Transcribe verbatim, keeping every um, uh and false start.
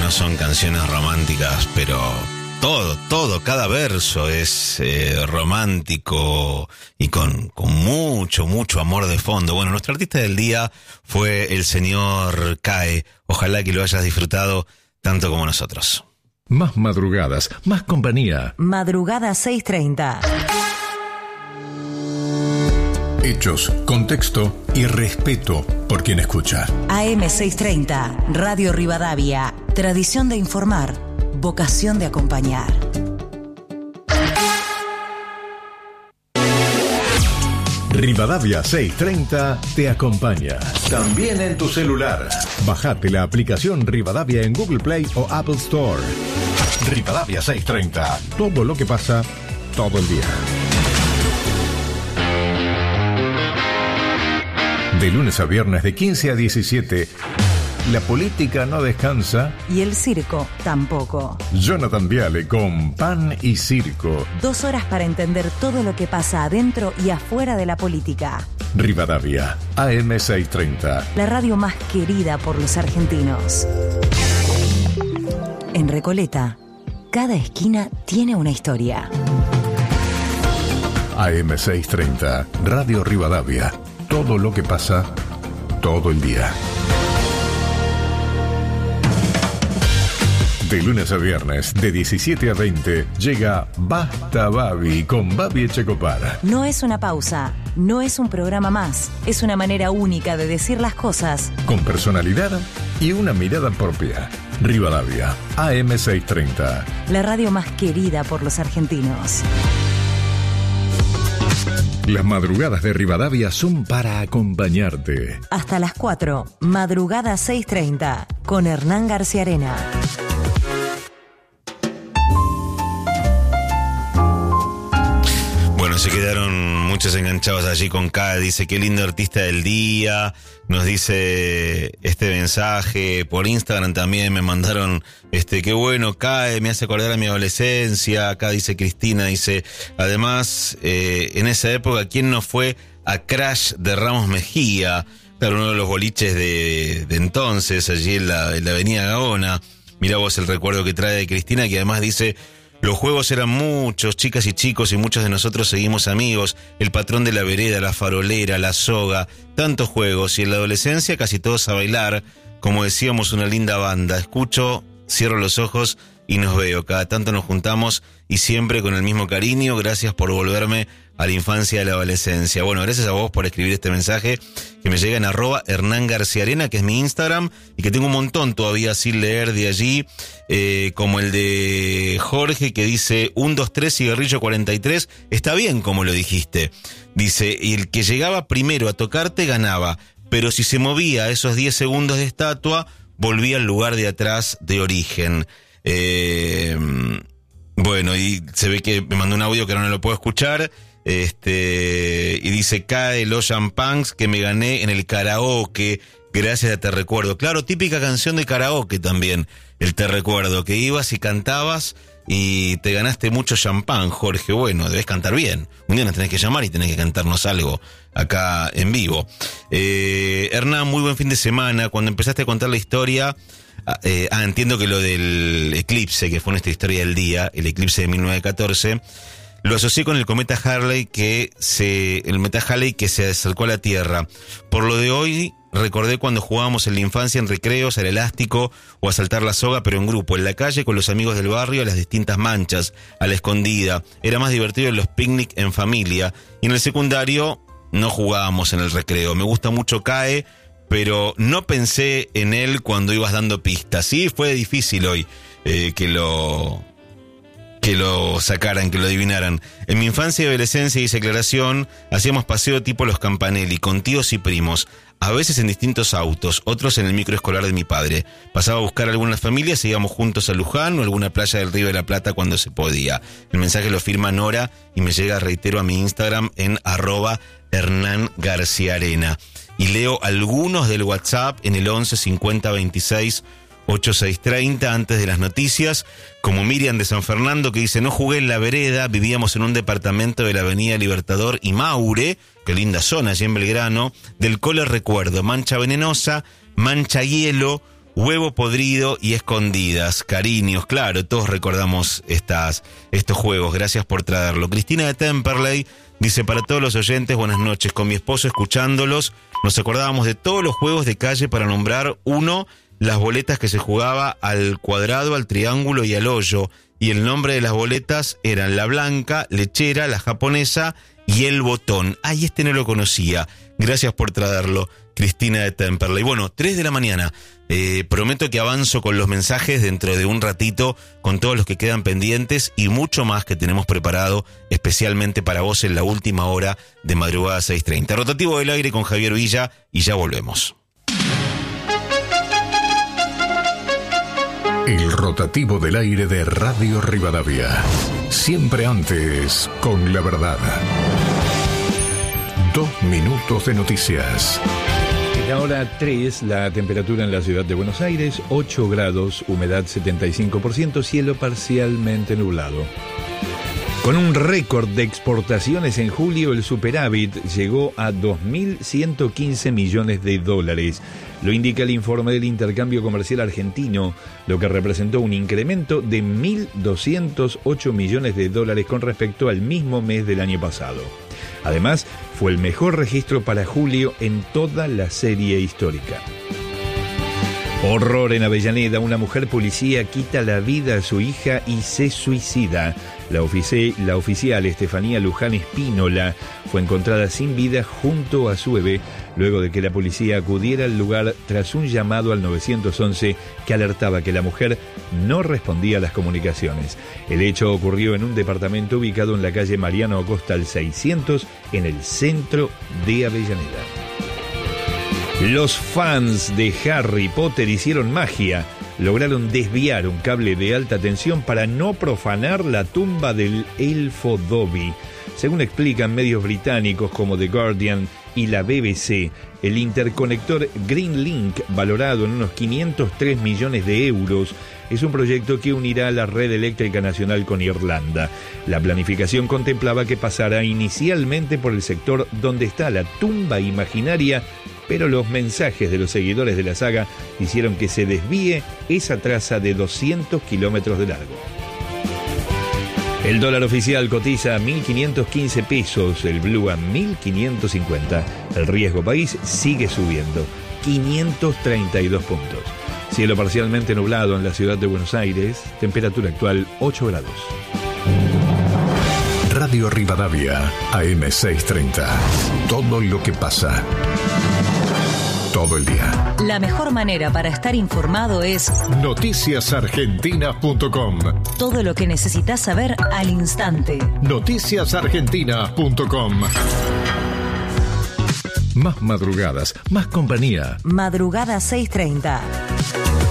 no son canciones románticas, pero todo, todo, cada verso es eh, romántico y con, con mucho, mucho amor de fondo. Bueno, nuestro artista del día fue el señor Cae. Ojalá que lo hayas disfrutado tanto como nosotros. Más madrugadas, más compañía. Madrugada seis treinta. Hechos, contexto y respeto por quien escucha. A M seiscientos treinta, Radio Rivadavia. Tradición de informar, vocación de acompañar. Rivadavia seiscientos treinta te acompaña. También en tu celular. Bajate la aplicación Rivadavia en Google Play o Apple Store. Rivadavia seiscientos treinta. Todo lo que pasa, todo el día. De lunes a viernes de quince a diecisiete, la política no descansa. Y el circo tampoco. Jonathan Viale con Pan y Circo. Dos horas para entender todo lo que pasa adentro y afuera de la política. Rivadavia, A M seiscientos treinta. La radio más querida por los argentinos. En Recoleta, cada esquina tiene una historia. A M seiscientos treinta, Radio Rivadavia. Todo lo que pasa, todo el día. De lunes a viernes, de diecisiete a veinte, llega Basta Babi con Babi Echecopar. No es una pausa, no es un programa más. Es una manera única de decir las cosas. Con personalidad y una mirada propia. Rivadavia, A M seiscientos treinta. La radio más querida por los argentinos. Las madrugadas de Rivadavia son para acompañarte. Hasta las cuatro, Madrugada seiscientos treinta, con Hernán García Arena. Bueno, se quedaron muchos enganchados allí con K. Dice, qué lindo artista del día. Nos dice este mensaje. Por Instagram también me mandaron, este, qué bueno, K, me hace acordar a mi adolescencia. Acá dice Cristina, dice, además, eh, en esa época, ¿quién no fue a Crash de Ramos Mejía? Claro, uno de los boliches de, de entonces, allí en la, en la avenida Gaona. Mirá vos el recuerdo que trae de Cristina, que además dice, los juegos eran muchos, chicas y chicos, y muchos de nosotros seguimos amigos. El patrón de la vereda, la farolera, la soga, tantos juegos. Y en la adolescencia casi todos a bailar. Como decíamos, una linda banda. Escucho, cierro los ojos y nos veo. Cada tanto nos juntamos y siempre con el mismo cariño. Gracias por volverme a la infancia y a la adolescencia. Bueno, gracias a vos por escribir este mensaje que me llega en arroba Hernán García Arena, que es mi Instagram, y que tengo un montón todavía sin leer de allí, eh, como el de Jorge, que dice uno, dos, tres, cigarrillo cuarenta y tres. Está bien como lo dijiste. Dice, y el que llegaba primero a tocarte ganaba, pero si se movía esos diez segundos de estatua, volvía al lugar de atrás de origen. Eh, bueno, y se ve que me mandó un audio que ahora no lo puedo escuchar. Este, y dice, cae los champans que me gané en el karaoke, gracias a Te Recuerdo. Claro, típica canción de karaoke también, el Te Recuerdo, que ibas y cantabas y te ganaste mucho champán, Jorge. Bueno, debes cantar bien. Un día nos tenés que llamar y tenés que cantarnos algo acá en vivo. Eh, Hernán, muy buen fin de semana. Cuando empezaste a contar la historia, eh, ah, entiendo que lo del eclipse, que fue nuestra historia del día, el eclipse de mil novecientos catorce, lo asocié con el cometa Halley que se, el cometa Halley que se acercó a la Tierra. Por lo de hoy, recordé cuando jugábamos en la infancia en recreos, al elástico o a saltar la soga, pero en grupo, en la calle con los amigos del barrio, a las distintas manchas, a la escondida. Era más divertido en los picnic en familia. Y en el secundario no jugábamos en el recreo. Me gusta mucho Cae, pero no pensé en él cuando ibas dando pistas. Sí, fue difícil hoy eh, que lo... que lo sacaran, que lo adivinaran. En mi infancia y adolescencia, dice aclaración, hacíamos paseo tipo los Campanelli, con tíos y primos, a veces en distintos autos, otros en el microescolar de mi padre. Pasaba a buscar a algunas familias e íbamos juntos a Luján o a alguna playa del Río de la Plata cuando se podía. El mensaje lo firma Nora y me llega, reitero, a mi Instagram en arroba Hernán García Arena. Y leo algunos del WhatsApp en el once cincuenta veintiséis ochenta y seis treinta antes de las noticias, como Miriam de San Fernando, que dice, no jugué en la vereda, vivíamos en un departamento de la avenida Libertador y Maure, qué linda zona allí en Belgrano, del cole recuerdo, mancha venenosa, mancha hielo, huevo podrido y escondidas, cariños, claro, todos recordamos estas, estos juegos, gracias por traerlo. Cristina de Temperley dice, para todos los oyentes, buenas noches, con mi esposo escuchándolos, nos acordábamos de todos los juegos de calle para nombrar uno, las boletas que se jugaba al cuadrado, al triángulo y al hoyo, y el nombre de las boletas eran la blanca, lechera, la japonesa y el botón. Ay, este no lo conocía, gracias por traerlo, Cristina de Temperley. Bueno, tres de la mañana. Eh, prometo que avanzo con los mensajes dentro de un ratito, con todos los que quedan pendientes y mucho más que tenemos preparado especialmente para vos en la última hora de Madrugada seis treinta. Rotativo del aire con Javier Villa y ya volvemos. El rotativo del aire de Radio Rivadavia. Siempre antes con la verdad. Dos minutos de noticias. Es la hora tres, la temperatura en la ciudad de Buenos Aires, ocho grados, humedad setenta y cinco por ciento, cielo parcialmente nublado. Con un récord de exportaciones en julio, el superávit llegó a dos mil ciento quince millones de dólares. Lo indica el informe del intercambio comercial argentino, lo que representó un incremento de mil doscientos ocho millones de dólares con respecto al mismo mes del año pasado. Además, fue el mejor registro para julio en toda la serie histórica. Horror en Avellaneda, una mujer policía quita la vida a su hija y se suicida. La, ofici- la oficial Estefanía Luján Espínola fue encontrada sin vida junto a su bebé, luego de que la policía acudiera al lugar tras un llamado al nueve once que alertaba que la mujer no respondía a las comunicaciones. El hecho ocurrió en un departamento ubicado en la calle Mariano Acosta al seiscientos, en el centro de Avellaneda. Los fans de Harry Potter hicieron magia. Lograron desviar un cable de alta tensión para no profanar la tumba del elfo Dobby. Según explican medios británicos como The Guardian y la B B C, el interconector Green Link, valorado en unos quinientos tres millones de euros, es un proyecto que unirá la red eléctrica nacional con Irlanda. La planificación contemplaba que pasara inicialmente por el sector donde está la tumba imaginaria, pero los mensajes de los seguidores de la saga hicieron que se desvíe esa traza de doscientos kilómetros de largo. El dólar oficial cotiza a mil quinientos quince pesos, el blue a mil quinientos cincuenta. El riesgo país sigue subiendo, quinientos treinta y dos puntos. Cielo parcialmente nublado en la ciudad de Buenos Aires, temperatura actual ocho grados. Radio Rivadavia, A M seiscientos treinta. Todo lo que pasa. Todo el día. La mejor manera para estar informado es noticias argentinas punto com. todo lo que necesitas saber al instante. noticias argentinas punto com. Más madrugadas, más compañía. Madrugada seis treinta.